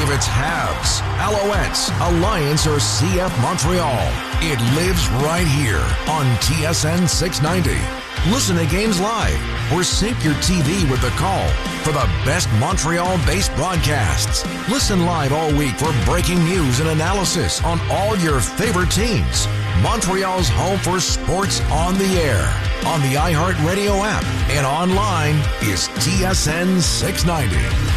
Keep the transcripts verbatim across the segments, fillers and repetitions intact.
If it's Habs, Alouettes, Alliance, or C F Montreal, it lives right here on T S N six ninety. Listen to games live or sync your T V with the call for the best Montreal-based broadcasts. Listen live all week for breaking news and analysis on all your favorite teams. Montreal's home for sports on the air, on the iHeartRadio app, and online is T S N six ninety.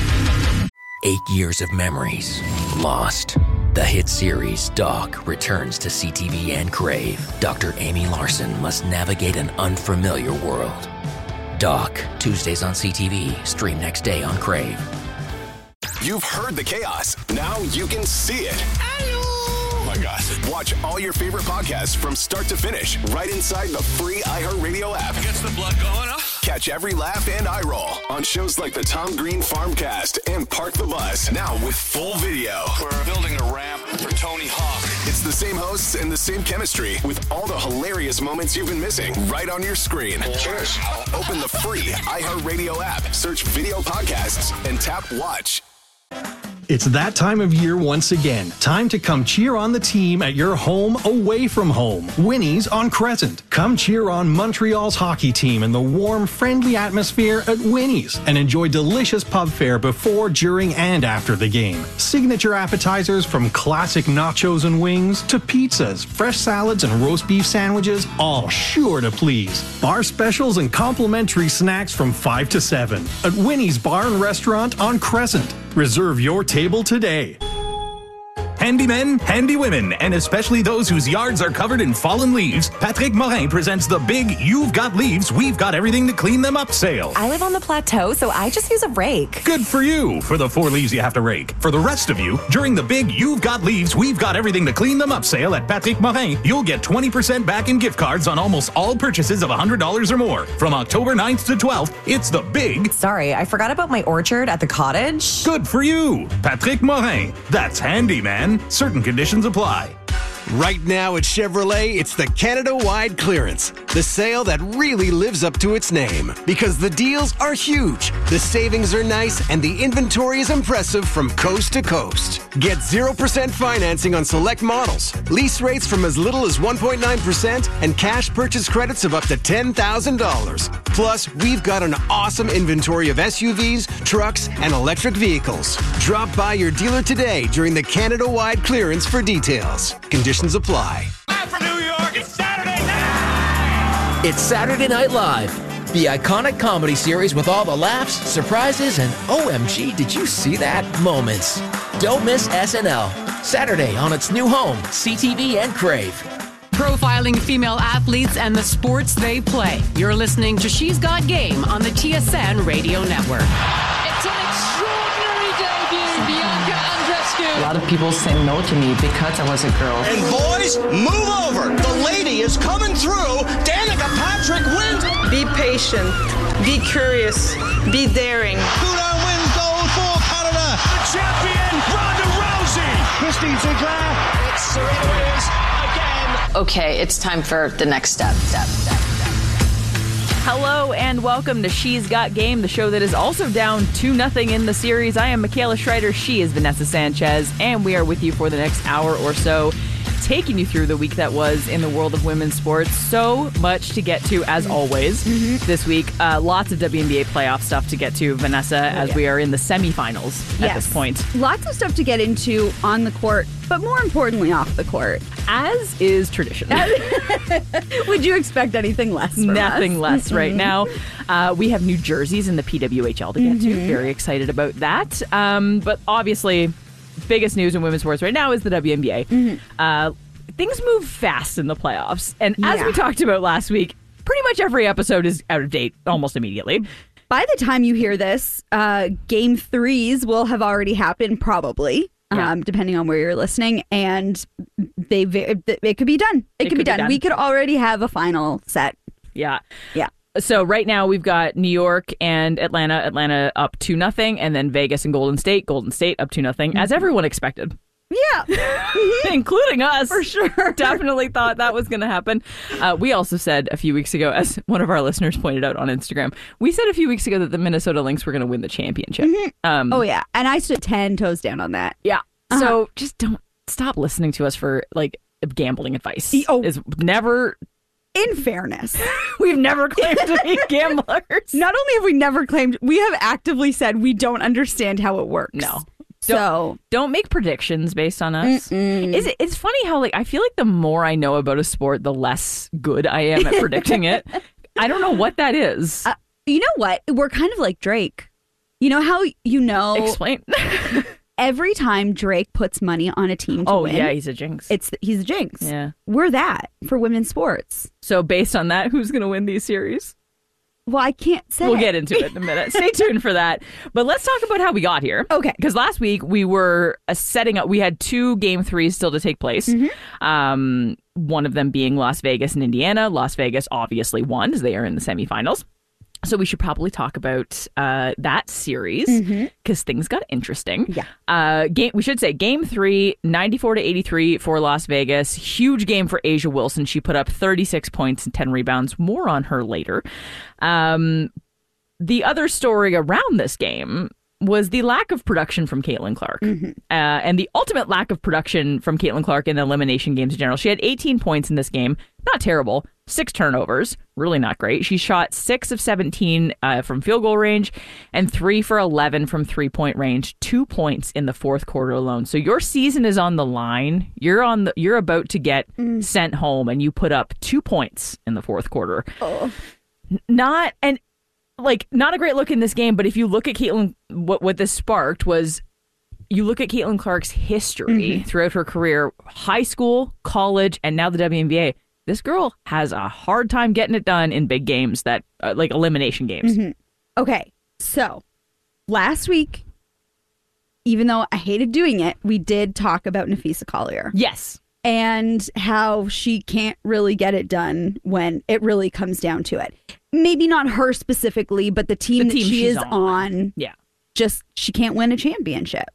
Eight years of memories lost. The hit series Doc returns to C T V and Crave. Doctor Amy Larson must navigate an unfamiliar world. Doc, Tuesdays on C T V, stream next day on Crave. You've heard the chaos. Now you can see it. Oh my God. Watch all your favorite podcasts from start to finish right inside the free iHeartRadio app. Gets the blood going, huh? Catch every laugh and eye roll on shows like the Tom Green Farmcast and Park the Bus. Now with full video. We're building a ramp for Tony Hawk. It's the same hosts and the same chemistry with all the hilarious moments you've been missing right on your screen. Cheers. Open the free iHeartRadio app, search video podcasts, and tap watch. It's that time of year once again. Time to come cheer on the team at your home away from home. Winnie's on Crescent. Come cheer on Montreal's hockey team in the warm, friendly atmosphere at Winnie's and enjoy delicious pub fare before, during, and after the game. Signature appetizers from classic nachos and wings to pizzas, fresh salads, and roast beef sandwiches, all sure to please. Bar specials and complimentary snacks from five to seven at Winnie's Bar and Restaurant on Crescent. Reserve your table today. Handy men, handy women, and especially those whose yards are covered in fallen leaves, Patrick Morin presents the big You've Got Leaves, We've Got Everything to Clean Them Up sale. I live on the plateau, so I just use a rake. Good for you for the four leaves you have to rake. For the rest of you, during the big You've Got Leaves, We've Got Everything to Clean Them Up sale at Patrick Morin, you'll get twenty percent back in gift cards on almost all purchases of one hundred dollars or more. From October ninth to twelfth, it's the big... Sorry, I forgot about my orchard at the cottage. Good for you. Patrick Morin. That's handy, man. Certain conditions apply. Right now at Chevrolet, it's the Canada-wide clearance. The sale that really lives up to its name. Because the deals are huge, the savings are nice, and the inventory is impressive from coast to coast. Get zero percent financing on select models, lease rates from as little as one point nine percent, and cash purchase credits of up to ten thousand dollars. Plus, we've got an awesome inventory of S U Vs, trucks, and electric vehicles. Drop by your dealer today during the Canada-wide clearance for details. Conditions apply. Live from New York, it's Saturday night! It's Saturday Night Live, the iconic comedy series with all the laughs, surprises, and O M G, did you see that moments. Don't miss S N L, Saturday on its new home, C T V and Crave. Profiling female athletes and the sports they play. You're listening to She's Got Game on the T S N Radio Network. It's an extraordinary debut, Bianca Andreescu. A lot of people say no to me because I was a girl. And boys, move over. The lady is coming through. Danica Patrick wins. Be patient. Be curious. Be daring. Goudin wins gold for Canada. The champion, Ronda Rousey. Christine Sinclair. It's Serena Williams again. Okay, it's time for the next step. Step, step, step. Hello and welcome to She's Got Game, the show that is also down two nothing in the series. I am Michaela Schreider, she is Vanessa Sanchez, and we are with you for the next hour or so, taking you through the week that was in the world of women's sports. So much to get to, as always, mm-hmm. this week. Uh, lots of W N B A playoff stuff to get to, Vanessa, oh, as yeah. we are in the semifinals yes. at this point. Lots of stuff to get into on the court, but more importantly, off the court. As is tradition. Would you expect anything less from Nothing us? less Mm-hmm. right now. Uh, we have New Jerseys in the P W H L to get mm-hmm. to. Very excited about that. Um, but obviously, biggest news in women's sports right now is the W N B A. Mm-hmm. Uh, things move fast in the playoffs. And as yeah. we talked about last week, pretty much every episode is out of date almost immediately. By the time you hear this, uh, game threes will have already happened, probably. Yeah. Um, depending on where you're listening, and they it could be done. It, it could, could be, done. be done. We could already have a final set. Yeah, yeah. So right now we've got New York and Atlanta. Atlanta up two nothing, and then Vegas and Golden State. Golden State up two nothing, mm-hmm. as everyone expected. Yeah. Including us. For sure. Definitely thought that was going to happen. Uh, we also said a few weeks ago, as one of our listeners pointed out on Instagram, we said a few weeks ago that the Minnesota Lynx were going to win the championship. Mm-hmm. Um, oh, yeah. And I stood ten toes down on that. Yeah. Uh-huh. So just don't stop listening to us for like gambling advice. Oh. Is never... In fairness, we've never claimed to be gamblers. Not only have we never claimed, we have actively said we don't understand how it works. No. So don't, don't make predictions based on us. Is it, it's funny how like I feel like the more I know about a sport, the less good I am at predicting it. I don't know what that is. Uh, you know what? We're kind of like Drake. You know how you know... Explain. Every time Drake puts money on a team to oh, win... yeah, he's a jinx. It's He's a jinx. Yeah. We're that for women's sports. So based on that, who's going to win these series? Well, I can't say. We'll get into it in a minute. Stay tuned for that. But let's talk about how we got here. Okay. Because last week we were uh, setting up, we had two game threes still to take place. Mm-hmm. Um, one of them being Las Vegas and Indiana. Las Vegas obviously won as they are in the semifinals. So we should probably talk about uh, that series because mm-hmm. things got interesting. Yeah. Uh, game, we should say game three, ninety-four to eighty-three for Las Vegas. Huge game for A'ja Wilson. She put up thirty-six points and ten rebounds. More on her later. Um, the other story around this game was the lack of production from Caitlin Clark. Mm-hmm. Uh, and the ultimate lack of production from Caitlin Clark in the elimination games in general. She had eighteen points in this game. Not terrible. Six turnovers. Really not great. She shot six of seventeen uh, from field goal range and three for eleven from three-point range. Two points in the fourth quarter alone. So your season is on the line. You're on the, you're about to get mm. sent home, and you put up two points in the fourth quarter. Oh. Not... and. Like, not a great look in this game, but if you look at Caitlin, what what this sparked was, you look at Caitlin Clark's history mm-hmm. throughout her career, high school, college, and now the W N B A. This girl has a hard time getting it done in big games, that uh, like elimination games. Mm-hmm. Okay, so last week, even though I hated doing it, we did talk about Napheesa Collier. Yes. And how she can't really get it done when it really comes down to it. Maybe not her specifically, but the team, the team that she is on. on, yeah, just she can't win a championship.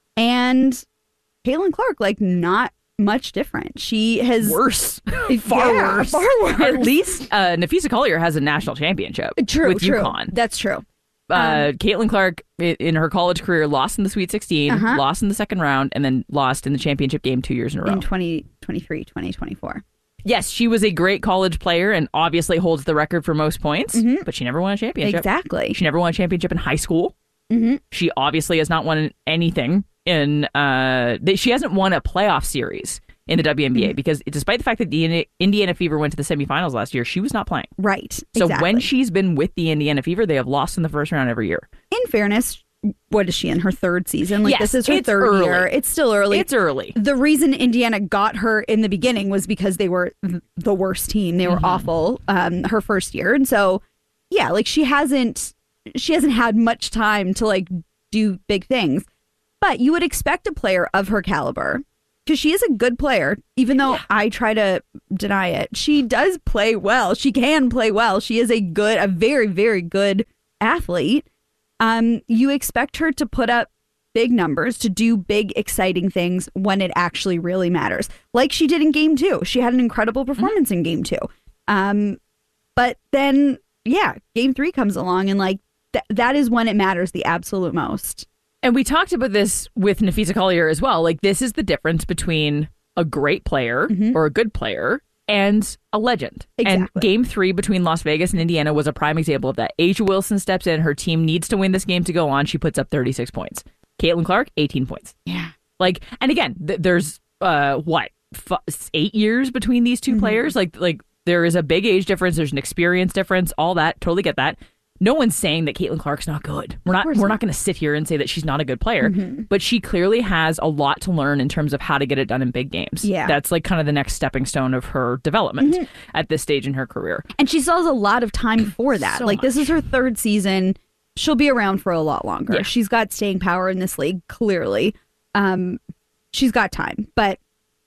And Caitlin Clark, like, not much different. She has worse, far yeah, worse, far worse. At least uh, Napheesa Collier has a national championship. True, with true. UConn. That's true. Uh, um, Caitlin Clark, in her college career, lost in the Sweet sixteen, uh-huh. lost in the second round, and then lost in the championship game two years in a row. In twenty twenty-three, twenty twenty-four. Yes, she was a great college player and obviously holds the record for most points, mm-hmm. but she never won a championship. Exactly. She never won a championship in high school. Mm-hmm. She obviously has not won anything in... Uh, she hasn't won a playoff series in the W N B A mm-hmm. because despite the fact that the Indiana Fever went to the semifinals last year, she was not playing. Right. So exactly. when she's been with the Indiana Fever, they have lost in the first round every year. In fairness, what is she in her third season? Like, yes, this is her it's third early. year. It's still early. It's early. The reason Indiana got her in the beginning was because they were the worst team. They were mm-hmm. awful um, her first year. And so, yeah, like she hasn't she hasn't had much time to like do big things. But you would expect a player of her caliber, because she is a good player, even though yeah. I try to deny it. She does play well. She can play well. She is a good, a very, very good athlete. Um, you expect her to put up big numbers, to do big, exciting things when it actually really matters. Like she did in game two. She had an incredible performance mm-hmm. in game two. Um, but then, yeah, game three comes along and like th- that is when it matters the absolute most. And we talked about this with Napheesa Collier as well. Like, this is the difference between a great player mm-hmm. or a good player and a legend. Exactly. And game three between Las Vegas and Indiana was a prime example of that. A'ja Wilson steps in. Her team needs to win this game to go on. She puts up thirty-six points. Caitlin Clark, eighteen points. Yeah. Like, and again, th- there's, uh, what, f- eight years between these two mm-hmm. players? Like, like there is a big age difference. There's an experience difference. All that. Totally get that. No one's saying that Caitlin Clark's not good. We're not we're not, not going to sit here and say that she's not a good player, mm-hmm. but she clearly has a lot to learn in terms of how to get it done in big games. Yeah. That's like kind of the next stepping stone of her development mm-hmm. at this stage in her career. And she still has a lot of time for that. So like much. This is her third season. She'll be around for a lot longer. Yeah. She's got staying power in this league, clearly. Um, she's got time, but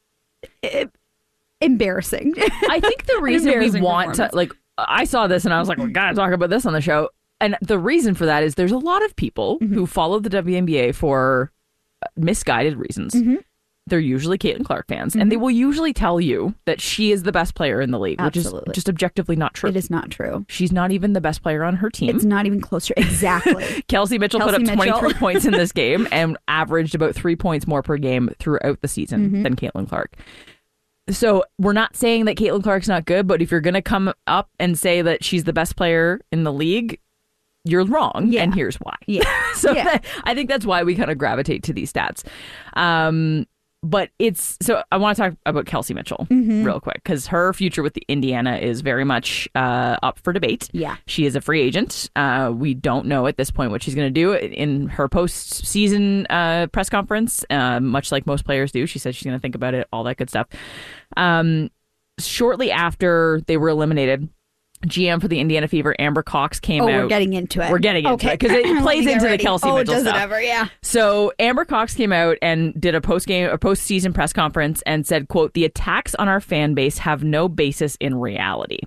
it, embarrassing. I think the reason we want to, like, I saw this and I was like, we got to talk about this on the show. And the reason for that is there's a lot of people mm-hmm. who follow the W N B A for misguided reasons. Mm-hmm. they're usually Caitlin Clark fans, Mm-hmm. and they will usually tell you that she is the best player in the league, Absolutely. which is just objectively not true. It is not true. She's not even the best player on her team. It's not even closer. Exactly. Kelsey Mitchell Kelsey put up Mitchell. twenty-three points in this game and averaged about three points more per game throughout the season Mm-hmm. than Caitlin Clark. So we're not saying that Caitlin Clark's not good, but if you're going to come up and say that she's the best player in the league, you're wrong. Yeah. And here's why. Yeah. so Yeah. that- I think that's why we kind of gravitate to these stats. Um, but it's so I want to talk about Kelsey Mitchell Mhm. real quick because her future with the Indiana is very much uh, up for debate. Yeah. She is a free agent. Uh, we don't know at this point what she's going to do in her postseason uh, press conference, uh, much like most players do. She said she's going to think about it, all that good stuff. Um, shortly after they were eliminated, G M for the Indiana Fever, Amber Cox, came oh, out. we're getting into it. We're getting into okay. it because it Let plays me get into the ready. Kelsey oh, Mitchell does stuff. it ever? Yeah. So Amber Cox came out and did a post game, a postseason press conference, and said, "quote The attacks on our fan base have no basis in reality."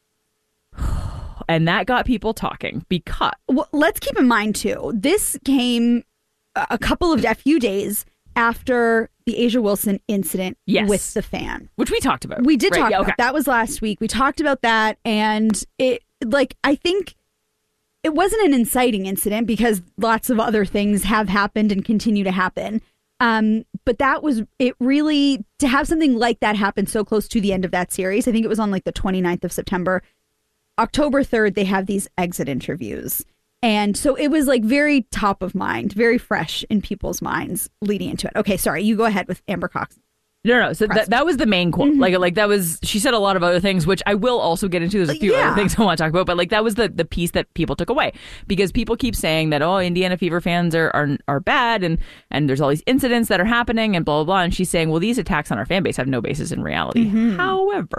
And that got people talking because well, let's keep in mind too, this came a couple of a few days after the Asia Wilson incident Yes. with the fan, which we talked about. We did Right, talk yeah, about okay. that. Was last week. We talked about that, and it like I think it wasn't an inciting incident because lots of other things have happened and continue to happen. Um, but that was it. Really, to have something like that happen so close to the end of that series. I think it was on like the twenty-ninth of September. October third, they have these exit interviews. And so it was like very top of mind, very fresh in people's minds leading into it. Okay, sorry, you go ahead with Amber Cox. No, no. So that, that was the main quote. Mm-hmm. Like, like that was. She said a lot of other things, which I will also get into. There's a few Yeah. other things I want to talk about, but like that was the the piece that people took away because people keep saying that oh, Indiana Fever fans are are, are bad and and there's all these incidents that are happening and blah blah blah. And she's saying, well, these attacks on our fan base have no basis in reality. Mm-hmm. However,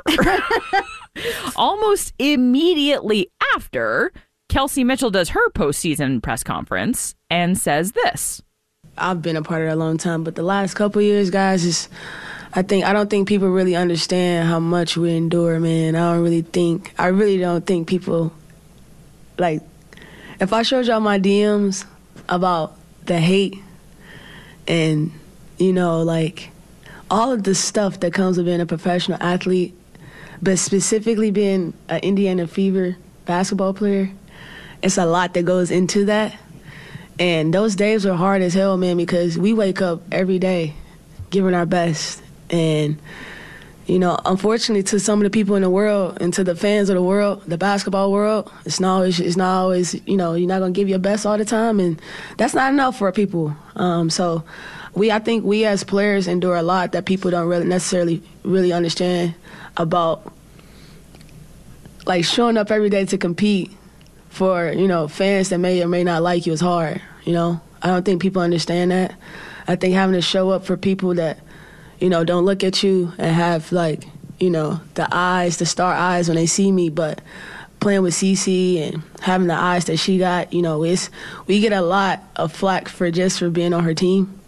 almost immediately after, Kelsey Mitchell does her postseason press conference and says this. I've been a part of it a long time, but the last couple of years, guys, is I think I don't think people really understand how much we endure, man. I don't really think I really don't think people like if I showed y'all my D Ms about the hate and you know like all of the stuff that comes with being a professional athlete, but specifically being an Indiana Fever basketball player, it's a lot that goes into that. And those days are hard as hell, man, because we wake up every day giving our best. And, you know, unfortunately to some of the people in the world and to the fans of the world, the basketball world, it's not always, it's not always you know, you're not going to give your best all the time. And that's not enough for people. Um, so we, I think we as players endure a lot that people don't really necessarily really understand about, like, showing up every day to compete for, you know, fans that may or may not like you is hard, you know? I don't think people understand that. I think having to show up for people that, you know, don't look at you and have, like, you know, the eyes, the star eyes when they see me, but playing with Cece and having the eyes that she got, you know, it's, we get a lot of flack for just for being on her team.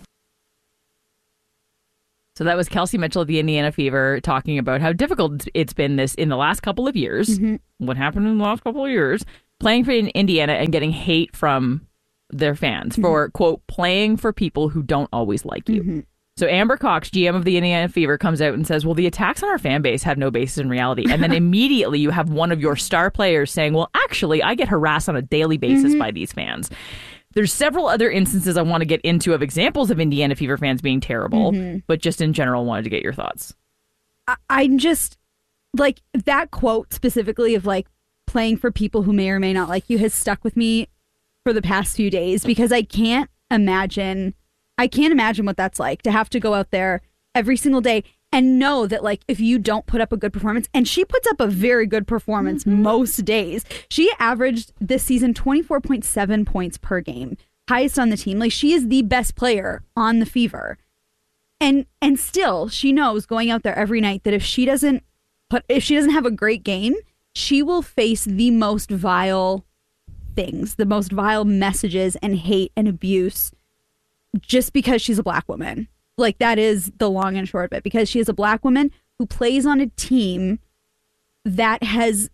So that was Kelsey Mitchell of the Indiana Fever talking about how difficult it's been this in the last couple of years. Mm-hmm. What happened in the last couple of years? Playing for Indiana and getting hate from their fans Mm-hmm. for, quote, playing for people who don't always like you. Mm-hmm. So Amber Cox, G M of the Indiana Fever, comes out and says, well, the attacks on our fan base have no basis in reality. And then immediately you have one of your star players saying, well, actually, I get harassed on a daily basis Mm-hmm. by these fans. There's several other instances I want to get into of examples of Indiana Fever fans being terrible, Mhm. but just in general, wanted to get your thoughts. I, I'm just like that quote specifically of like playing for people who may or may not like you has stuck with me for the past few days because I can't imagine, I can't imagine what that's like to have to go out there every single day and know that like if you don't put up a good performance, and she puts up a very good performance mm-hmm. most days. She averaged this season twenty-four point seven points per game, highest on the team. Like she is the best player on the Fever. And and still she knows going out there every night that if she doesn't put if she doesn't have a great game, she will face the most vile things, the most vile messages and hate and abuse just because she's a black woman. Like that is the long and short of it, because she is a black woman who plays on a team that has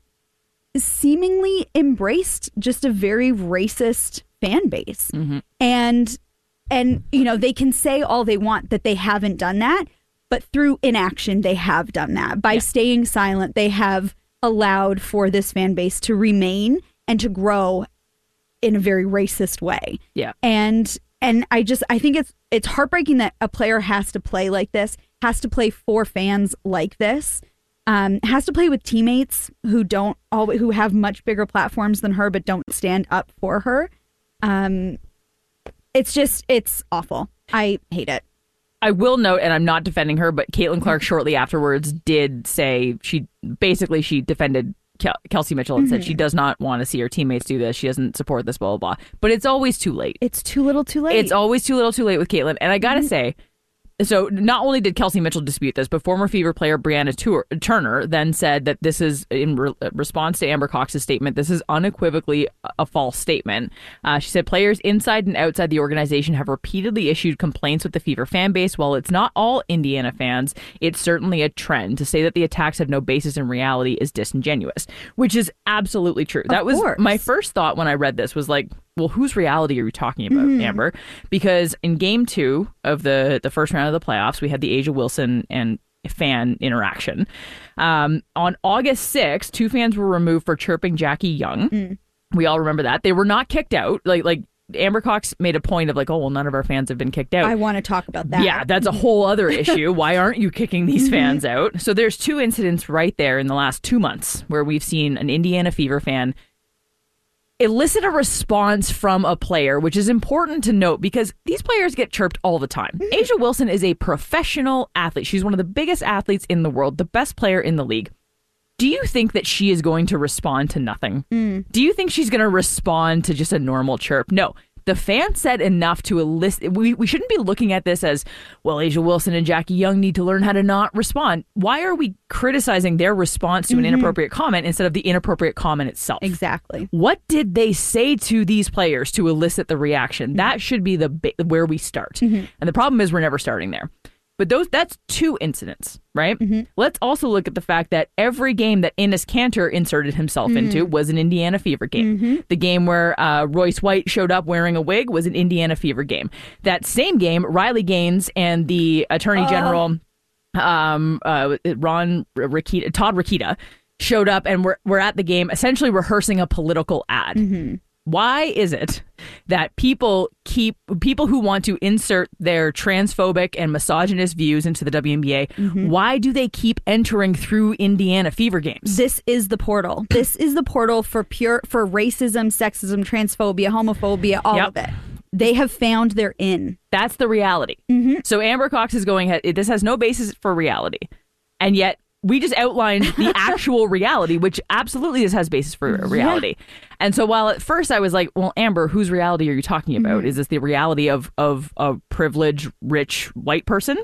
seemingly embraced just a very racist fan base. Mm-hmm. And and, you know, they can say all they want that they haven't done that, but through inaction, they have done that. By yeah. staying silent, they have allowed for this fan base to remain and to grow in a very racist way. Yeah. And and I just, I think it's it's heartbreaking that a player has to play like this, has to play for fans like this, um, has to play with teammates who don't always, who have much bigger platforms than her, but don't stand up for her. Um, it's just, it's awful. I hate it. I will note, and I'm not defending her, but Caitlin Clark shortly afterwards did say she basically she defended Kel- Kelsey Mitchell and mm-hmm. said she does not want to see her teammates do this. She doesn't support this, blah, blah, blah. But it's always too late. It's too little too late. It's always too little too late with Caitlin. And I got to mm-hmm. say, so not only did Kelsey Mitchell dispute this, but former Fever player Brianna Tur- Turner then said that this is, in re- response to Amber Cox's statement, this is unequivocally a false statement. Uh, she said players inside and outside the organization have repeatedly issued complaints with the Fever fan base. While it's not all Indiana fans, it's certainly a trend. To say that the attacks have no basis in reality is disingenuous, which is absolutely true. Of that was course. My first thought when I read this was like, well, whose reality are you talking about, mm-hmm. Amber? Because in game two of the, the first round of the playoffs, we had the A'ja Wilson and fan interaction. Um, on August sixth, two fans were removed for chirping Jackie Young. Mm. We all remember that. They were not kicked out. Like, like Amber Cox made a point of like, oh, well, none of our fans have been kicked out. I want to talk about that. Yeah, that's a whole other issue. Why aren't you kicking these fans out? So there's two incidents right there in the last two months where we've seen an Indiana Fever fan elicit a response from a player, which is important to note because these players get chirped all the time. Mm-hmm. A'ja Wilson is a professional athlete. She's one of the biggest athletes in the world, the best player in the league. Do you think that she is going to respond to nothing? Mm. Do you think she's going to respond to just a normal chirp? No. The fan said enough to elicit. We, we shouldn't be looking at this as, well, A'ja Wilson and Jackie Young need to learn how to not respond. Why are we criticizing their response to mm-hmm. an inappropriate comment instead of the inappropriate comment itself? Exactly. What did they say to these players to elicit the reaction? Mm-hmm. That should be the where we start. Mm-hmm. And the problem is we're never starting there. But those that's two incidents, right? Mm-hmm. Let's also look at the fact that every game that Enes Kanter inserted himself mm-hmm. into was an Indiana Fever game. Mm-hmm. The game where uh, Royce White showed up wearing a wig was an Indiana Fever game. That same game, Riley Gaines and the Attorney uh. General, um, uh, Ron Rikita, Todd Rikita, showed up and were, were at the game essentially rehearsing a political ad. Mm-hmm. Why is it that people keep people who want to insert their transphobic and misogynist views into the W N B A, mm-hmm. why do they keep entering through Indiana Fever games? This is the portal. This is the portal for pure for racism, sexism, transphobia, homophobia, all yep. of it. They have found their in. That's the reality. Mm-hmm. So Amber Cox is going, this has no basis for reality. And yet we just outlined the actual reality, which absolutely this has basis for reality. Yeah. And so while at first I was like, well, Amber, whose reality are you talking about? Mm-hmm. Is this the reality of of a privileged, rich, white person?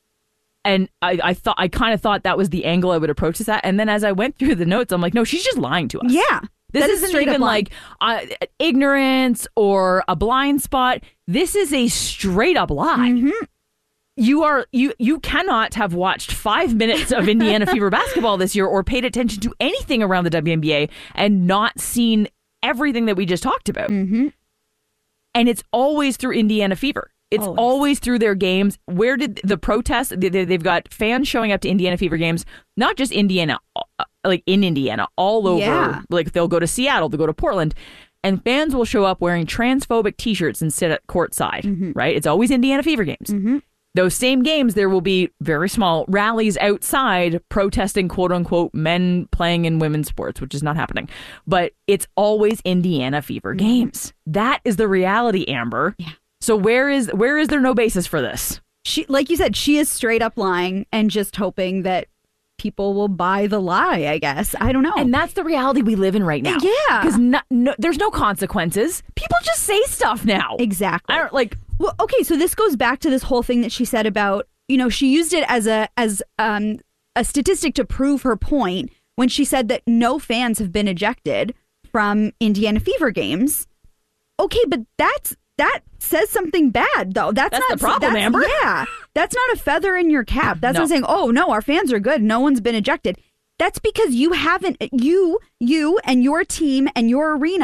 And I, I thought I kind of thought that was the angle I would approach this at. And then as I went through the notes, I'm like, no, she's just lying to us. Yeah. This that isn't is even like uh, ignorance or a blind spot. This is a straight up lie. Mm-hmm. You are you you cannot have watched five minutes of Indiana Fever basketball this year or paid attention to anything around the W N B A and not seen everything that we just talked about. Mm-hmm. And it's always through Indiana Fever. It's always. always through their games. Where did the protests? They've got fans showing up to Indiana Fever games, not just Indiana, like in Indiana, all over. Yeah. Like they'll go to Seattle, they'll go to Portland. And fans will show up wearing transphobic T-shirts and sit at courtside, mm-hmm. right? It's always Indiana Fever games. Mm-hmm. Those same games, there will be very small rallies outside protesting, quote unquote, men playing in women's sports, which is not happening. But it's always Indiana Fever mm-hmm. games. That is the reality, Amber. Yeah. So where is where is there no basis for this? She, like you said, she is straight up lying and just hoping that people will buy the lie, I guess. I don't know. And that's the reality we live in right now. Yeah. Because no, no, there's no consequences. People just say stuff now. Exactly. I don't like... Well, okay, so this goes back to this whole thing that she said about, you know, she used it as a as um, a statistic to prove her point when she said that no fans have been ejected from Indiana Fever games. Okay, but that's that says something bad, though. That's, that's not the problem, that's, Amber. Yeah, that's not a feather in your cap. That's no. not saying, oh, no, our fans are good. No one's been ejected. That's because you haven't, you, you and your team and your arena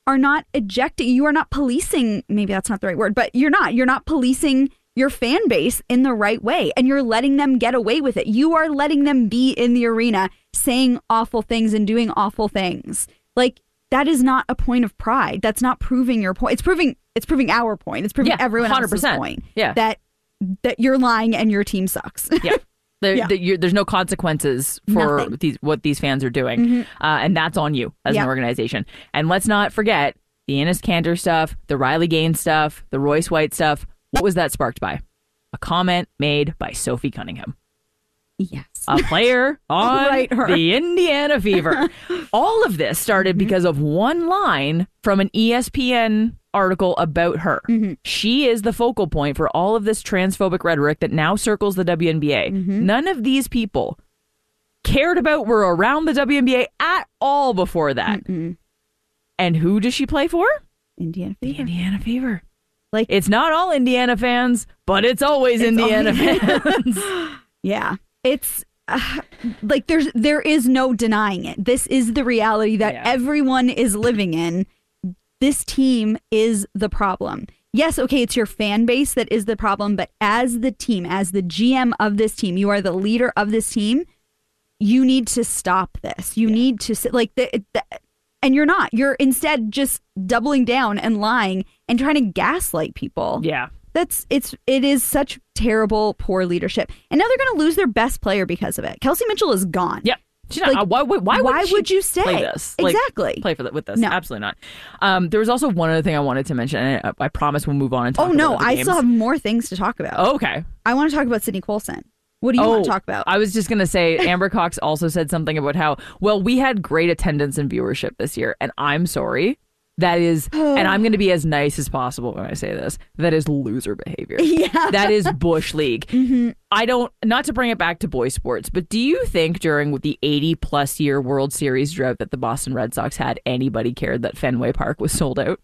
are not ejecting, you are not policing, maybe that's not the right word, but you're not, you're not policing your fan base in the right way, and you're letting them get away with it. You are letting them be in the arena saying awful things and doing awful things. Like, that is not a point of pride. That's not proving your point. It's proving it's proving our point. It's proving yeah, everyone one hundred percent. else's point. Yeah. That that you're lying and your team sucks. Yeah. There, yeah. the, there's no consequences for Nothing. these what these fans are doing. Mm-hmm. Uh, and that's on you as yeah. an organization. And let's not forget the Enes Kanter stuff, the Riley Gaines stuff, the Royce White stuff. What was that sparked by? A comment made by Sophie Cunningham. Yes. A player on Right, her. the Indiana Fever. All of this started Mm-hmm. because of one line from an E S P N article about her. Mm-hmm. She is the focal point for all of this transphobic rhetoric that now circles the W N B A. Mm-hmm. None of these people cared about, were around the W N B A at all before that. Mm-mm. And who does she play for? Indiana Fever. The Indiana Fever. Like, it's not all Indiana fans, but it's always It's Indiana always- fans. Yeah. It's uh, like there's there is no denying it. This is the reality that Yeah. everyone is living in. This team is the problem. Yes, okay, it's your fan base that is the problem, but as the team, as the G M of this team, you are the leader of this team. You need to stop this. You yeah. need to sit like the, the and you're not. You're instead just doubling down and lying and trying to gaslight people. Yeah. That's it's it is such terrible, poor leadership. And now they're going to lose their best player because of it. Kelsey Mitchell is gone. Yep. She's not, like, uh, why would, why would, why she would you stay? Play this? Like, exactly. Play for the, with this? No. Absolutely not. Um, there was also one other thing I wanted to mention, and I, I promise we'll move on and talk oh, about no, other I games. still have more things to talk about. Oh, okay. I want to talk about Sydney Colson. What do you oh, want to talk about? I was just going to say, Amber Cox also said something about how, well, we had great attendance and viewership this year, and I'm sorry. That is, and I'm going to be as nice as possible when I say this, that is loser behavior. Yeah. That is Bush League. Mm-hmm. I don't, not to bring it back to boys sports, but do you think during the eighty plus year World Series drought that the Boston Red Sox had, anybody cared that Fenway Park was sold out?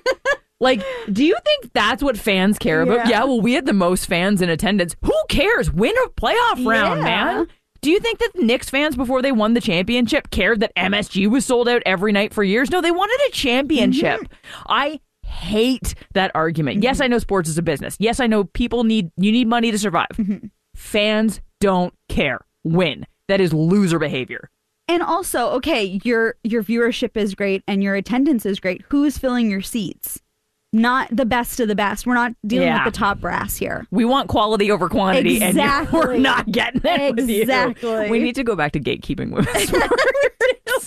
Like, do you think that's what fans care about? Yeah. Yeah, well, we had the most fans in attendance. Who cares? Win a playoff round, Yeah. man. Do you think that Knicks fans, before they won the championship, cared that M S G was sold out every night for years? No, they wanted a championship. Mm-hmm. I hate that argument. Mm-hmm. Yes, I know sports is a business. Yes, I know people need, you need money to survive. Mm-hmm. Fans don't care. Win. That is loser behavior. And also, okay, your your viewership is great and your attendance is great. Who is filling your seats? Not the best of the best. We're not dealing Yeah. with the top brass here. We want quality over quantity, Exactly. and we're not getting it with you. Exactly. We need to go back to gatekeeping women's sports.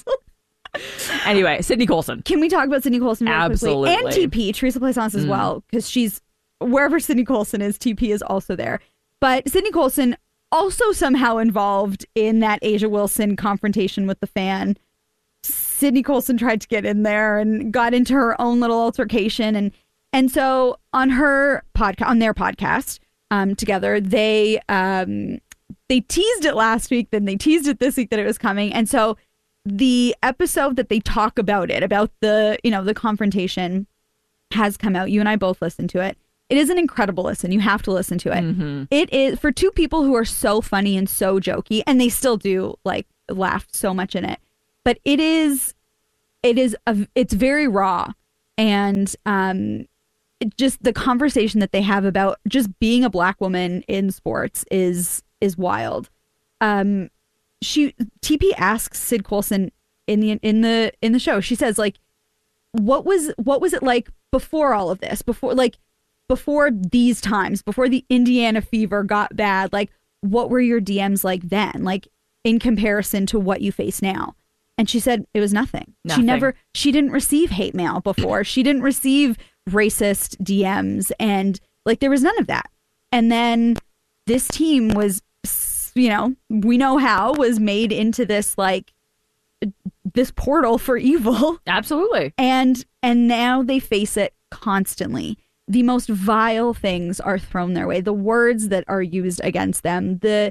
Anyway, Sydney Colson. Can we talk about Sydney Colson very Absolutely. quickly? And T P, Teresa Plaisance as Mm. well, because she's wherever Sydney Colson is, T P is also there. But Sydney Colson also somehow involved in that Asia Wilson confrontation with the fan. Sydney Colson tried to get in there and got into her own little altercation, and and so on her podcast, on their podcast, um, together, they um, they teased it last week, then they teased it this week that it was coming, and so the episode that they talk about it, about the you know the confrontation, has come out. You and I both listened to it. It is an incredible listen. You have to listen to it. Mm-hmm. It is for two people who are so funny and so jokey, and they still do like laugh so much in it. But it is, it is, a, it's very raw, and um, it just the conversation that they have about just being a black woman in sports is is wild. Um, she T P asks Sid Colson in the in the in the show. She says like, what was what was it like before all of this? Before like before these times, before the Indiana Fever got bad, like what were your D Ms like then? Like in comparison to what you face now? And she said it was nothing. Nothing. She never, she didn't receive hate mail before. She didn't receive racist D Ms, and like there was none of that. And then this team was, you know, we know how, was made into this like this portal for evil. Absolutely. And and now they face it constantly. The most vile things are thrown their way. The words that are used against them, the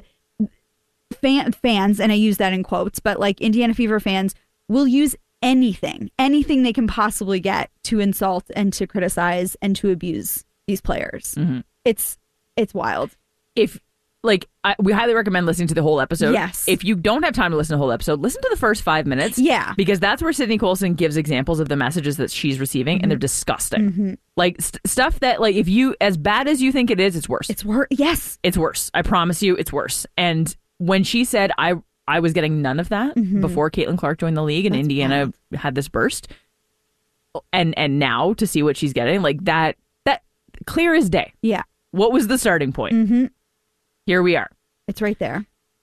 fan, fans, and I use that in quotes, but like Indiana Fever fans will use anything, anything they can possibly get to insult and to criticize and to abuse these players. Mm-hmm. It's it's wild. If like, I, we highly recommend listening to the whole episode. Yes. If you don't have time to listen to the whole episode, listen to the first five minutes. Yeah. Because that's where Sydney Colson gives examples of the messages that she's receiving, Mm-hmm. and they're disgusting. Mm-hmm. Like, st- stuff that, like, if you, as bad as you think it is, it's worse. It's worse. Yes. It's worse. I promise you, it's worse. And when she said, I I was getting none of that Mhm. before Caitlin Clark joined the league and That's Indiana had this burst, and and now to see what she's getting, like that, that clear as day. Yeah. What was the starting point? Mm-hmm. Here we are. It's right there.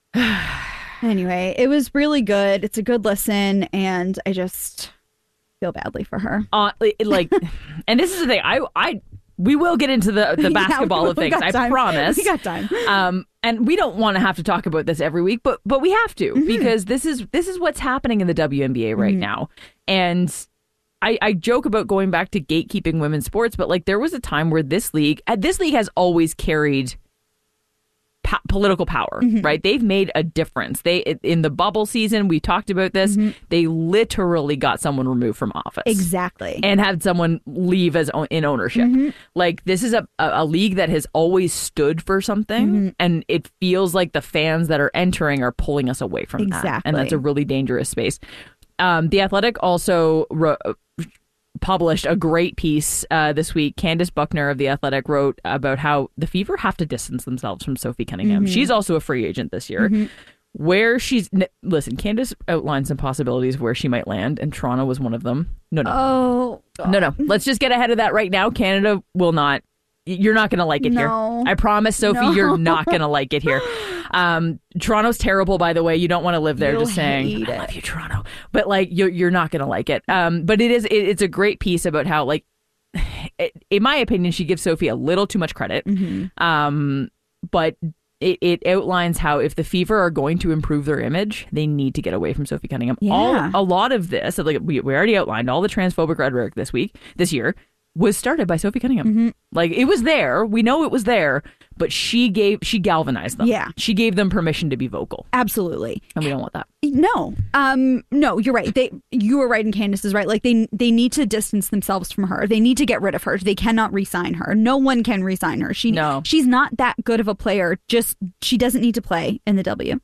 Anyway, it was really good. It's a good listen, and I just feel badly for her. Uh, it- like, and this is the thing. I, I, we will get into the the Yeah, basketball we- of we things. got I time. promise. We got time. Um, and we don't want to have to talk about this every week, but but we have to Mm-hmm. because this is this is what's happening in the W N B A right Mhm. now. And I, I joke about going back to gatekeeping women's sports, but like there was a time where this league, uh, this league has always carried po- political power, Mm-hmm. right? They've made a difference. They in the bubble season, we talked about this. They literally got someone removed from office, Exactly. and had someone leave as o- in ownership. Mm-hmm. Like this is a, a a league that has always stood for something, Mm-hmm. and it feels like the fans that are entering are pulling us away from that, and Exactly. that's a really dangerous space. Um, the Athletic also wrote, published a great piece uh, this week. Candace Buckner of The Athletic wrote about how the Fever have to distance themselves from Sophie Cunningham. Mhm. She's also a free agent this year. Mhm. Where she's... n- Listen, Candace outlined some possibilities where she might land, and Toronto was one of them. No, no. Oh, No, no. Let's just get ahead of that right now. Canada will not... You're not going to like it No. here. I promise, Sophie, No. you're not going to like it here. Um, Toronto's terrible, by the way. You don't want to live there. You'll just saying. hate I it. love you, Toronto. But like, you're you're not going to like it. Um, but it is. It, it's a great piece about how, like, it, in my opinion, she gives Sophie a little too much credit. Mhm. Um, but it, it outlines how if the Fever are going to improve their image, they need to get away from Sophie Cunningham. Yeah. All a lot of this, like we we already outlined, all the transphobic rhetoric this week, this year, was started by Sophie Cunningham. Mm-hmm. Like it was there, we know it was there, but she gave she galvanized them. Yeah. She gave them permission to be vocal, Absolutely. and we don't want that. No, um, no, you're right. They, you were right, and Candace is right. Like they, they need to distance themselves from her. They need to get rid of her. They cannot re-sign her. No one can re-sign her. She, No. she's not that good of a player. Just she doesn't need to play in the W.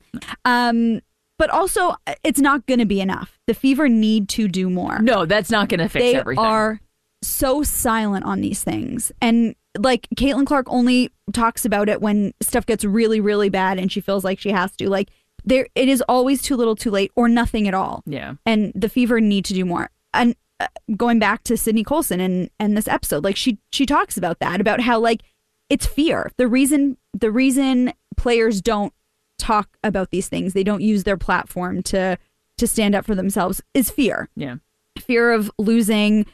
Um, but also it's not going to be enough. The Fever need to do more. No, that's not going to fix They everything. are so silent on these things, and like Caitlin Clark only talks about it when stuff gets really, really bad, and she feels like she has to. Like there, it is always too little, too late, or nothing at all. Yeah. And the Fever need to do more. And uh, going back to Sydney Colson and and this episode, like she she talks about that, about how like it's fear. The reason the reason players don't talk about these things, they don't use their platform to to stand up for themselves, is fear. Yeah. Fear of losing,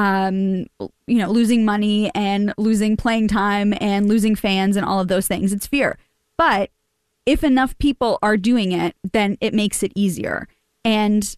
um, you know, losing money and losing playing time and losing fans and all of those things. It's fear. But if enough people are doing it, then it makes it easier. And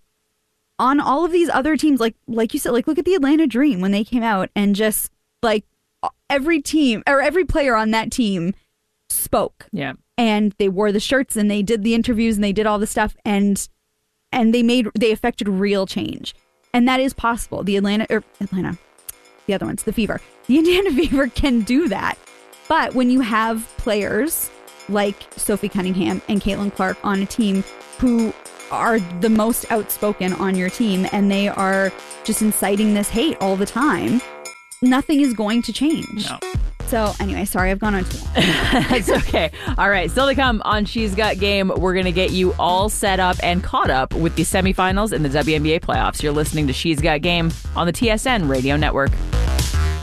on all of these other teams, like like you said, like look at the Atlanta Dream when they came out, and just like every team or every player on that team spoke. Yeah. And they wore the shirts and they did the interviews and they did all the stuff, and and they made they affected real change. And that is possible. The Atlanta or Atlanta, the other ones, the Fever, the Indiana Fever can do that. But when you have players like Sophie Cunningham and Caitlin Clark on a team who are the most outspoken on your team, and they are just inciting this hate all the time, nothing is going to change. No. So anyway, sorry, I've gone on too long. That's okay. All right, still to come on She's Got Game, we're going to get you all set up and caught up with the semifinals in the W N B A playoffs. You're listening to She's Got Game on the T S N Radio Network.